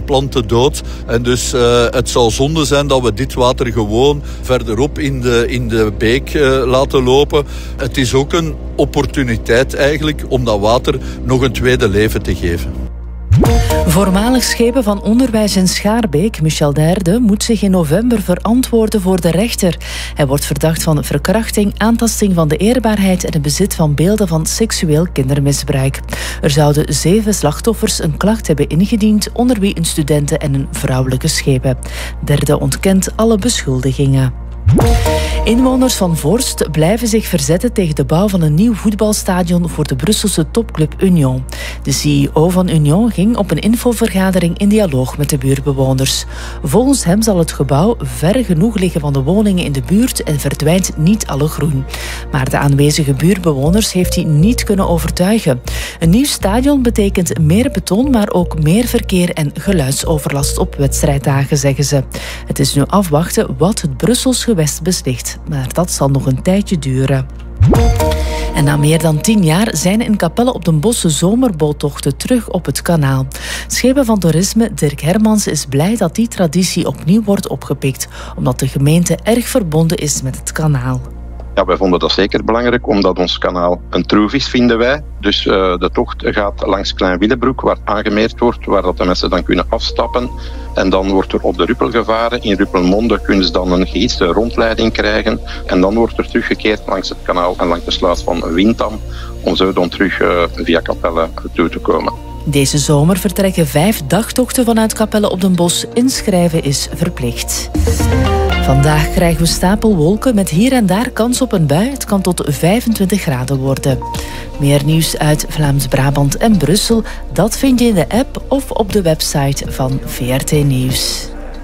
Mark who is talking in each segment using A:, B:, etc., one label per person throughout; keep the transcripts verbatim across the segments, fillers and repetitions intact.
A: planten dood. En dus uh, het zal zonde zijn dat we dit water gewoon verderop in de, in de beek uh, laten lopen. Het is ook een opportuniteit eigenlijk om dat water nog een tweede leven te geven.
B: Voormalig schepen van onderwijs in Schaarbeek, Michel Derde, moet zich in november verantwoorden voor de rechter. Hij wordt verdacht van verkrachting, aantasting van de eerbaarheid en het bezit van beelden van seksueel kindermisbruik. Er zouden zeven slachtoffers een klacht hebben ingediend, onder wie een studente en een vrouwelijke schepen. Derde ontkent alle beschuldigingen. Inwoners van Voorst blijven zich verzetten tegen de bouw van een nieuw voetbalstadion voor de Brusselse topclub Union. De C E O van Union ging op een infovergadering in dialoog met de buurtbewoners. Volgens hem zal het gebouw ver genoeg liggen van de woningen in de buurt en verdwijnt niet alle groen. Maar de aanwezige buurtbewoners heeft hij niet kunnen overtuigen. Een nieuw stadion betekent meer beton, maar ook meer verkeer en geluidsoverlast op wedstrijddagen, zeggen ze. Het is nu afwachten wat het Brussels gewest beslist, maar dat zal nog een tijdje duren. En na meer dan tien jaar zijn in Capelle op den Bosch zomerboottochten terug op het kanaal. Schepen van toerisme Dirk Hermans is blij dat die traditie opnieuw wordt opgepikt, omdat de gemeente erg verbonden is met het kanaal.
C: Ja, wij vonden dat zeker belangrijk, omdat ons kanaal een troef is, vinden wij. Dus uh, de tocht gaat langs Klein-Willebroek, waar aangemeerd wordt, waar dat de mensen dan kunnen afstappen. En dan wordt er op de Ruppel gevaren. In Ruppelmonde kunnen ze dan een geïtste rondleiding krijgen. En dan wordt er teruggekeerd langs het kanaal en langs de sluis van Windam, om zo dan terug uh, via Capelle toe te komen.
B: Deze zomer vertrekken vijf dagtochten vanuit Capelle op den Bosch. Inschrijven is verplicht. Vandaag krijgen we stapelwolken met hier en daar kans op een bui. Het kan tot vijfentwintig graden worden. Meer nieuws uit Vlaams-Brabant en Brussel, dat vind je in de app of op de website van V R T Nieuws.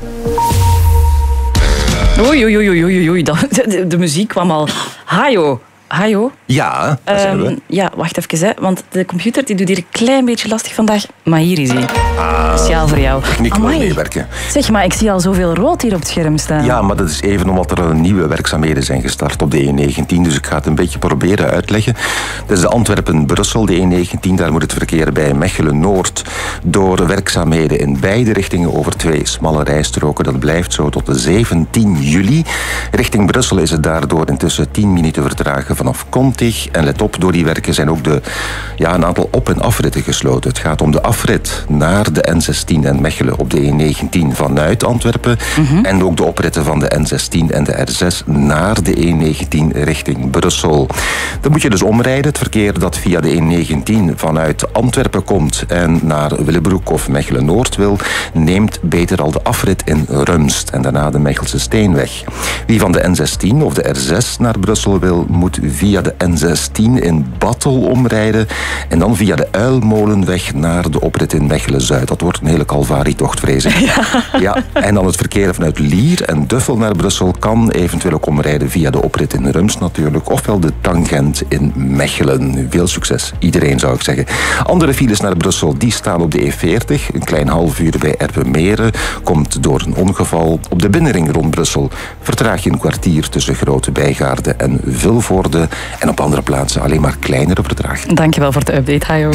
D: Oei, oei, oei, oei, oei. De, de, de muziek kwam al. Hajo. Hajo?
E: Ja, daar zijn we.
D: Um, ja, wacht even, hè, want de computer die doet hier een klein beetje lastig vandaag. Maar hier is hij.
E: Ah,
D: speciaal voor jou.
E: Techniek wil meewerken.
D: Zeg, maar ik zie al zoveel rood hier op het scherm staan.
E: Ja, maar dat is even omdat er nieuwe werkzaamheden zijn gestart op de E negentien. Dus ik ga het een beetje proberen uitleggen. Dat is de Antwerpen-Brussel, de E negentien. Daar moet het verkeer bij Mechelen-Noord door werkzaamheden in beide richtingen over twee smalle rijstroken. Dat blijft zo tot de zeventien juli. Richting Brussel is het daardoor intussen tien minuten vertragen vanaf Kontig. En let op, door die werken zijn ook de, ja, een aantal op- en afritten gesloten. Het gaat om de afrit naar de N zestien en Mechelen op de E negentien vanuit Antwerpen. Mm-hmm. En ook de opritten van de N zestien en de R zes naar de E negentien richting Brussel. Dan moet je dus omrijden. Het verkeer dat via de E negentien vanuit Antwerpen komt en naar Willebroek of Mechelen-Noord wil, neemt beter al de afrit in Rumst en daarna de Mechelse Steenweg. Wie van de N zestien of de R zes naar Brussel wil, moet via de N zestien in Battel omrijden en dan via de Uilmolenweg naar de oprit in Mechelen-Zuid. Dat wordt een hele Calvarietocht, vrees ik. Ja. ja. En dan het verkeer vanuit Lier en Duffel naar Brussel kan eventueel ook omrijden via de oprit in Rumst natuurlijk, ofwel de tangent in Mechelen. Veel succes, iedereen zou ik zeggen. Andere files naar Brussel, die staan op de E veertig. Een klein half uur bij Erpenmeren. Komt door een ongeval. Op de binnenring rond Brussel vertraag je een kwartier tussen Grote Bijgaarde en Vilvoorde. En op andere plaatsen alleen maar kleinere vertraging.
D: Dankjewel voor de update, Hajo.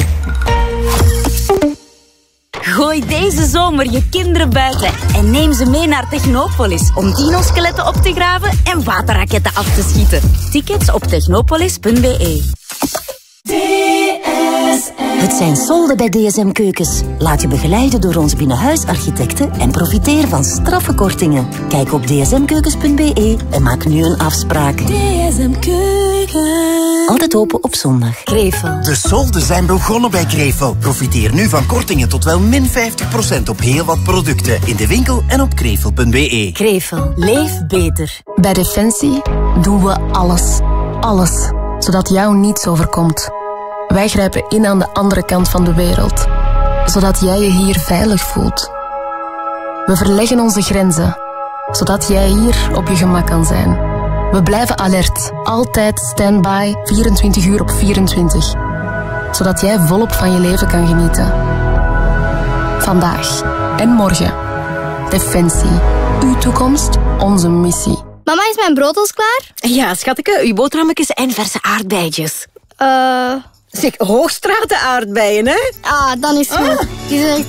F: Gooi deze zomer je kinderen buiten en neem ze mee naar Technopolis om dinoskeletten op te graven en waterraketten af te schieten. Tickets op technopolis punt b e.
G: D S M. Het zijn solden bij D S M Keukens. Laat je begeleiden door onze binnenhuisarchitecten en profiteer van straffe kortingen. Kijk op d s m keukens punt b e en maak nu een afspraak. D S M Keukens. Altijd open op zondag.
H: Krevel. De solden zijn begonnen bij Krevel. Profiteer nu van kortingen tot wel min vijftig procent op heel wat producten. In de winkel en op krevel punt b e.
G: Krevel. Leef beter.
I: Bij Defensie doen we alles. Alles. Zodat jou niets overkomt. Wij grijpen in aan de andere kant van de wereld. Zodat jij je hier veilig voelt. We verleggen onze grenzen. Zodat jij hier op je gemak kan zijn. We blijven alert. Altijd standby. vierentwintig uur op vierentwintig. Zodat jij volop van je leven kan genieten. Vandaag en morgen. Defensie. Uw toekomst, onze missie.
J: Mama, is mijn brood al klaar?
K: Ja, schatje, uw boterhammetjes en verse aardbeidjes.
J: Eh... Uh...
K: Zeg, Hoogstraten aardbeien, hè?
J: Ah, dan is het goed. Die zijn echt